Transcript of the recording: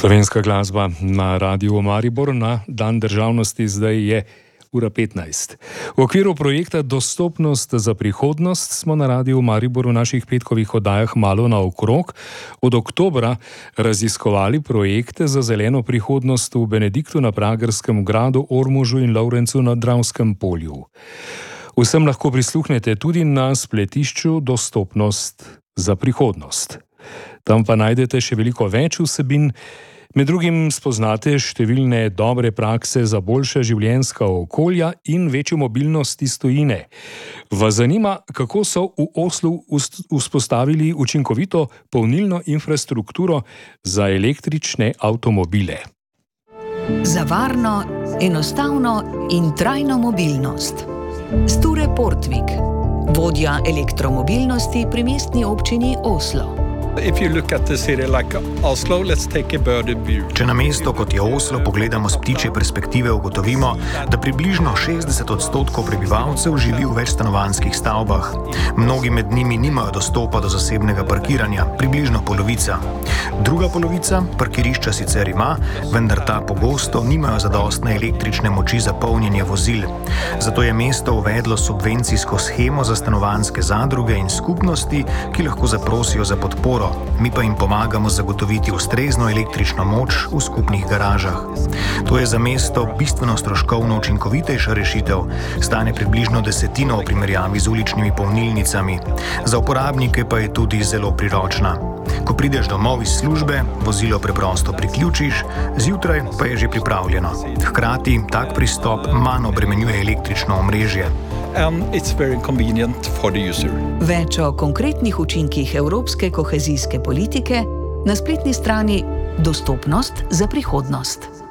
Slovenska glasba na Radiu Maribor na Dan državnosti zdaj je 15:00. V okviru projekta Dostopnost za prihodnost smo na Radiu Maribor v naših petkovih oddajah malo naokrog od oktobra raziskovali projekte za zeleno prihodnost v Benediktu na Pragerskem gradu, Ormožu in Lovrencu na Dravskem polju. Vsem lahko prisluhnete tudi na spletišču Dostopnost za prihodnost. Tam pa najdete še veliko več vsebin, med drugim spoznate številne dobre prakse za boljša življenjska okolja in večjo mobilnost iz tujine. Vas zanima, kako so v Oslu vzpostavili učinkovito polnilno infrastrukturo za električne avtomobile? Za varno, enostavno in trajno mobilnost. Sture Portvik, vodja elektromobilnosti pri mestni občini Oslo. Če na mesto, kot je Oslo, pogledamo s ptičje perspektive, ugotovimo, da približno 60% prebivalcev živi v večstanovanjskih stavbah. Mnogi med njimi nimajo dostopa do zasebnega parkiranja, približno polovica. Druga polovica parkirišča sicer ima, vendar ta pogosto nimajo zadostne električne moči za polnjenje vozil. Zato je mesto uvedlo subvencijsko shemo za stanovanjske zadruge in skupnosti, ki lahko zaprosijo za podporo. Mi pa jim pomagamo zagotoviti ustrezno električno moč v skupnih garažah. To je za mesto bistveno stroškovno učinkovitejša rešitev, stane približno desetino v primerjavi z uličnimi polnilnicami. Za uporabnike pa je tudi zelo priročna. Ko prideš domov iz službe, vozilo preprosto priključiš, zjutraj pa je že pripravljeno. Hkrati tak pristop manj obremenjuje električno omrežje. Več o konkretnih učinkih evropske kohezijske politike na spletni strani Dostopnost za prihodnost.